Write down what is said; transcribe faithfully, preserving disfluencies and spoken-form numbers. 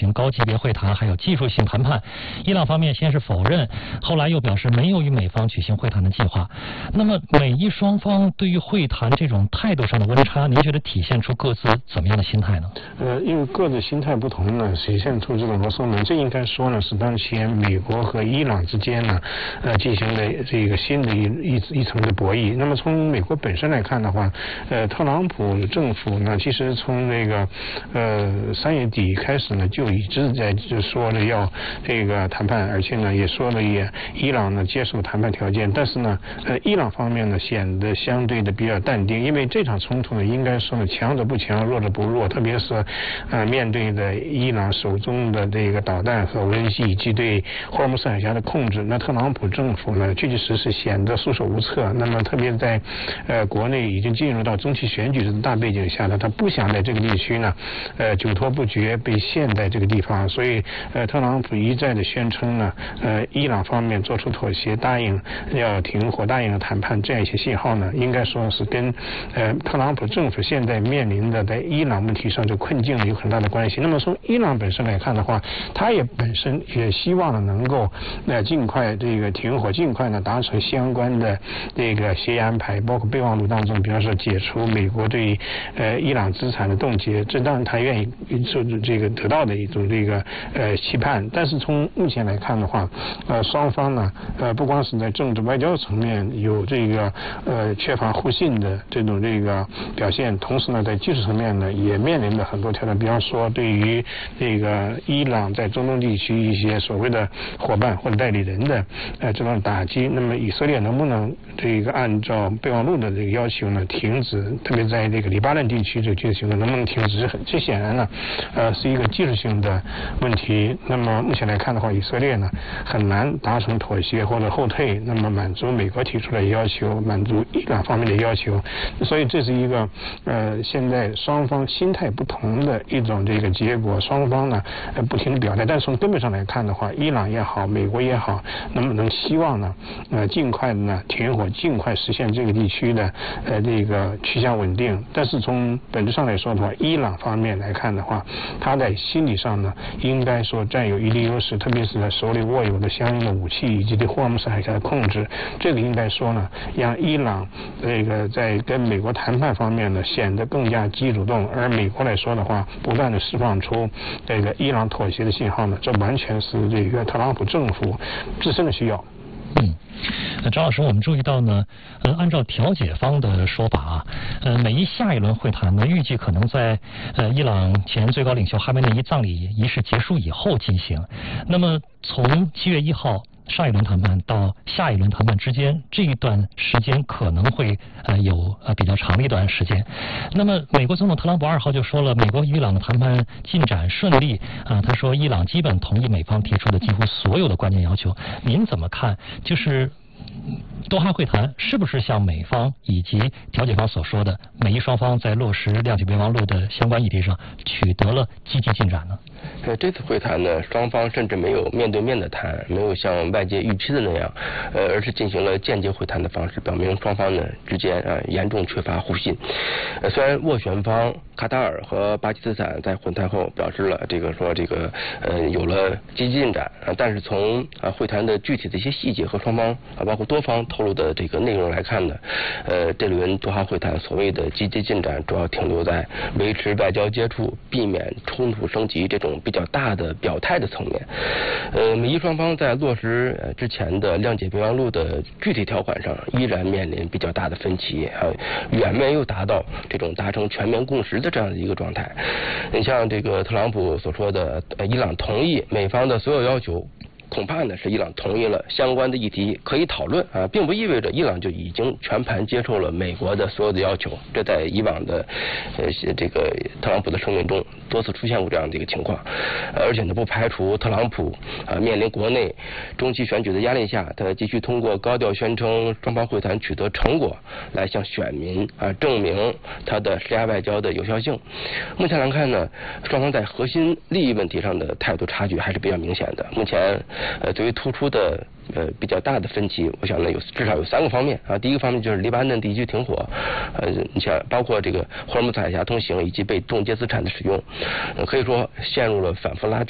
行高级别会谈，还有技术性谈判。伊朗方面先是否认，后来又表示没有与美方举行会谈的计划。那么美伊双方对于会谈这种态度上的温差，您觉得体现出各自怎么样的心态呢？ 呃，因为各自心态不同呢，体现出这种罗生门。这应该说呢，是当前美国和伊朗之间呢，呃，进行的这个新的一一一层的博弈。那么从美国本身来看的话，呃，特朗普政府呢，其实从这个呃三月底开始呢，就一直在就说了要这个谈判，而且呢也说了也伊朗呢接受谈判条件，但是呢，呃，伊朗方面呢显得相对的比较淡定，因为这场冲突呢，应该说呢强者不强，弱者不弱，特别是呃面对的伊朗手中的这个导弹和无人机以及对霍尔木斯海峡的控制，那特朗普政府呢确确实实显得束手无策。那么特别在呃国内已经进入到中期选举的大背景下呢，他不想在这个地区呢呃久拖不决，被陷在这个地方，所以呃特朗普一再的宣称呢，呃伊朗方面做出妥协，答应要停火，答应谈判，这样一些信号呢，应该说是跟呃特朗普政府现在面临的在伊朗问题上这困境有很大的关系。那么从伊朗本身来看的话，他也本身也希望呢能够呃尽快这个停火，尽快呢达成相关的这个协议安排，包括备忘录当中，比方说解除美国对呃伊朗资产的冻结，这当然他愿意受这个得到的一种这个呃期盼。但是从目前来看的话，呃双方呢呃不光是在政治外交层面有这个呃缺乏互信的这种这个表现，同时呢在技术层面呢也面临着很多挑战，比方说对于这个伊朗在中东地区一些所谓的伙伴或者代理人的呃这种打击，那么以色列能不能这个按照备忘录的这个要求呢停止，特别在这个黎巴嫩地区这个军事行动能不能停止，这显然呢呃是一个技术性的问题。那么目前来看的话，以色列呢很难达成妥协或者后退，那么满足美国提出的要求，满足伊朗方面的要求，所以这是一个呃现在双方心态不同的一种这个结果，双方呢呃不停的表态。但是从根本上来看的话，伊朗也好，美国也好，能不能希望呢呃尽快的呢停火，尽快实现这个地区的呃这个趋向稳定。但是从本质上来说的话，伊朗方面来看的话，他在心理上呢应该说占有一定优势，特别是在手里握有的相应的武器以及对霍尔木斯海峡的控制，这个应该说呢让伊朗这个在跟美国谈判方面呢显得更加积极主动，而美国来说的话，不断的释放出这个伊朗妥协的信号呢，这完全是这个特朗普政府自身的需要。 嗯。呃，张老师，我们注意到呢，呃，按照调解方的说法啊，呃，美伊下一轮会谈呢，预计可能在呃伊朗前最高领袖哈梅内伊葬礼仪式结束以后进行。那么从七月一号上一轮谈判到下一轮谈判之间，这一段时间可能会呃有呃比较长的一段时间。那么美国总统特朗普二号就说了，美国与伊朗的谈判进展顺利啊、呃，他说伊朗基本同意美方提出的几乎所有的关键要求。您怎么看？就是多哈会谈是不是像美方以及调解方所说的，美伊双方在落实谅解备忘录的相关议题上取得了积极进展呢？ 呃，这次会谈呢，双方甚至没有面对面的谈，没有像外界预期的那样，呃，而是进行了间接会谈的方式，表明双方呢之间啊、呃、严重缺乏互信。呃，虽然斡旋方卡塔尔和巴基斯坦在会谈后表示了这个说这个呃有了积极进展啊、呃，但是从啊、呃、会谈的具体的一些细节和双方啊、呃、包括多方透露的这个内容来看呢，呃，这轮多哈会谈所谓的积极进展，主要停留在维持外交接触、避免冲突升级这种比较大的表态的层面。呃，美伊双方在落实之前的谅解备忘录的具体条款上，依然面临比较大的分歧，啊，远没有达到这种达成全面共识的这样的一个状态。你像这个特朗普所说的，呃，伊朗同意美方的所有要求。恐怕呢是伊朗同意了相关的议题可以讨论啊，并不意味着伊朗就已经全盘接受了美国的所有的要求。这在以往的呃这个特朗普的声明中多次出现过这样的一个情况，而且呢不排除特朗普啊面临国内中期选举的压力下，他继续通过高调宣称双方会谈取得成果来向选民啊证明他的施压外交的有效性。目前来看呢，双方在核心利益问题上的态度差距还是比较明显的。目前呃，最为突出的呃比较大的分歧，我想呢有至少有三个方面啊。第一个方面就是黎巴嫩地区停火，呃，你像包括这个霍尔木兹海峡通行以及被冻结资产的使用，呃，可以说陷入了反复拉锯。